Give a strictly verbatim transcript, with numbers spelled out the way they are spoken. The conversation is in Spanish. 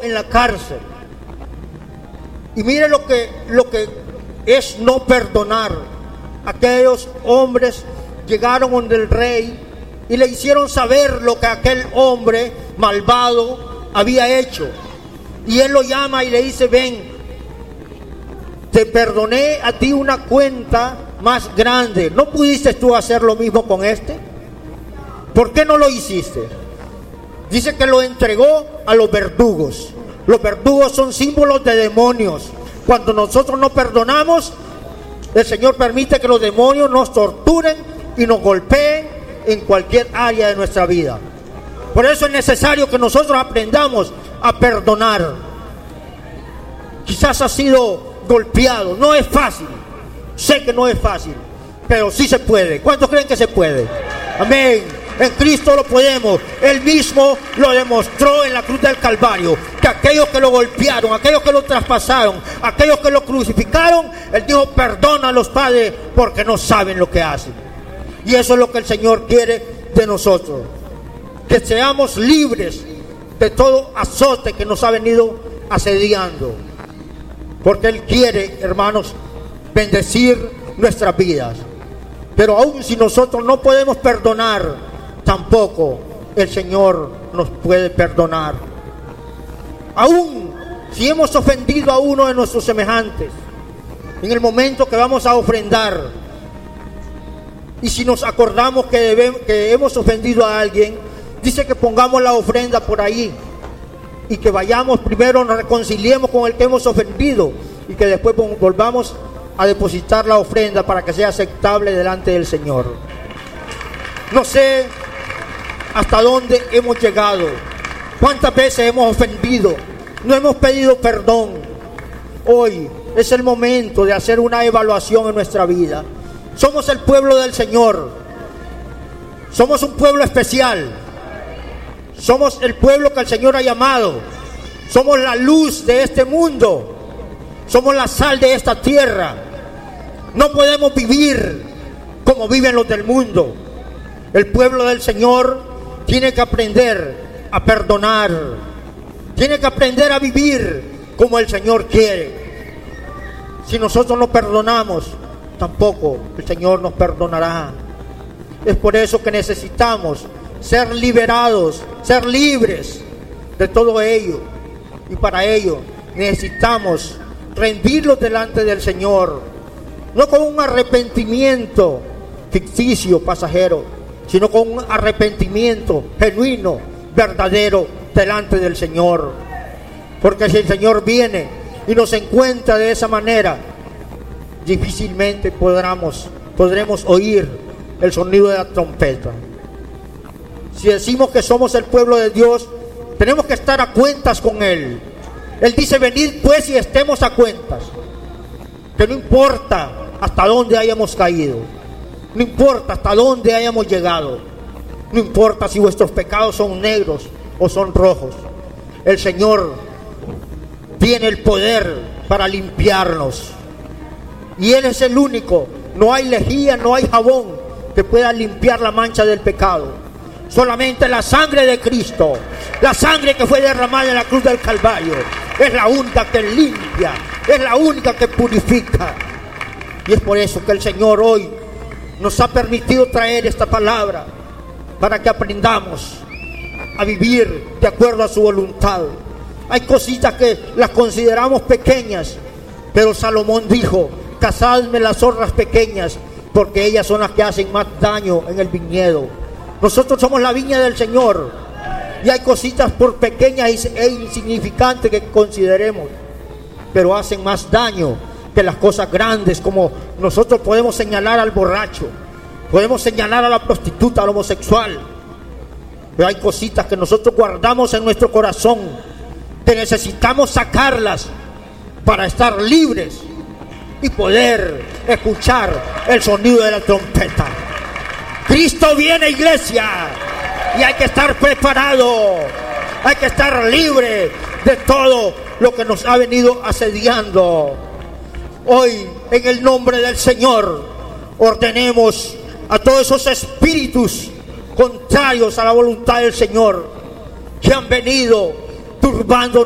en la cárcel. Y mire lo que, lo que es no perdonar. Aquellos hombres llegaron donde el rey y le hicieron saber lo que aquel hombre malvado había hecho. Y él lo llama y le dice: ven, te perdoné a ti una cuenta más grande. ¿No pudiste tú hacer lo mismo con este? ¿Por qué no lo hiciste? Dice que lo entregó a los verdugos. Los verdugos son símbolos de demonios. Cuando nosotros no perdonamos, el Señor permite que los demonios nos torturen y nos golpeen en cualquier área de nuestra vida. Por eso es necesario que nosotros aprendamos a perdonar. Quizás ha sido golpeado, no es fácil. Sé que no es fácil, pero sí se puede. ¿Cuántos creen que se puede? Amén. En Cristo lo podemos. Él mismo lo demostró en la cruz del Calvario, que aquellos que lo golpearon, aquellos que lo traspasaron, aquellos que lo crucificaron, Él dijo: perdona a los padres porque no saben lo que hacen. Y eso es lo que el Señor quiere de nosotros, que seamos libres de todo azote que nos ha venido asediando, porque Él quiere, hermanos, bendecir nuestras vidas. Pero aún si nosotros no podemos perdonar, tampoco el Señor nos puede perdonar. Aún si hemos ofendido a uno de nuestros semejantes, en el momento que vamos a ofrendar, y si nos acordamos que, debemos, que hemos ofendido a alguien, dice que pongamos la ofrenda por ahí y que vayamos primero, nos reconciliemos con el que hemos ofendido y que después volvamos a depositar la ofrenda para que sea aceptable delante del Señor. No sé hasta dónde hemos llegado, cuántas veces hemos ofendido, no hemos pedido perdón. Hoy es el momento de hacer una evaluación en nuestra vida. Somos el pueblo del Señor, somos un pueblo especial, somos el pueblo que el Señor ha llamado, somos la luz de este mundo, somos la sal de esta tierra. No podemos vivir como viven los del mundo. El pueblo del Señor tiene que aprender a perdonar, tiene que aprender a vivir como el Señor quiere. Si nosotros no perdonamos, tampoco el Señor nos perdonará. Es por eso que necesitamos ser liberados, ser libres de todo ello. Y para ello necesitamos rendirlos delante del Señor, no con un arrepentimiento ficticio, pasajero, sino con un arrepentimiento genuino, verdadero, delante del Señor. Porque si el Señor viene y nos encuentra de esa manera, difícilmente podremos, podremos oír el sonido de la trompeta. Si decimos que somos el pueblo de Dios, tenemos que estar a cuentas con Él. Él dice: venid pues y estemos a cuentas. Que no importa hasta dónde hayamos caído, no importa hasta dónde hayamos llegado, no importa si vuestros pecados son negros o son rojos, el Señor tiene el poder para limpiarnos. Y Él es el único. No hay lejía, no hay jabón que pueda limpiar la mancha del pecado. Solamente la sangre de Cristo, la sangre que fue derramada en la cruz del Calvario, es la única que limpia, es la única que purifica. Y es por eso que el Señor hoy nos ha permitido traer esta palabra, para que aprendamos a vivir de acuerdo a su voluntad. Hay cositas que las consideramos pequeñas, pero Salomón dijo: cazadme las zorras pequeñas, porque ellas son las que hacen más daño en el viñedo. Nosotros somos la viña del Señor, y hay cositas por pequeñas e insignificantes que consideremos, pero hacen más daño que las cosas grandes. Como nosotros podemos señalar al borracho, podemos señalar a la prostituta, al homosexual, pero hay cositas que nosotros guardamos en nuestro corazón, que necesitamos sacarlas para estar libres y poder escuchar el sonido de la trompeta. Cristo viene, iglesia, y hay que estar preparado, hay que estar libre de todo lo que nos ha venido asediando. Hoy, en el nombre del Señor, ordenemos a todos esos espíritus contrarios a la voluntad del Señor, que han venido turbando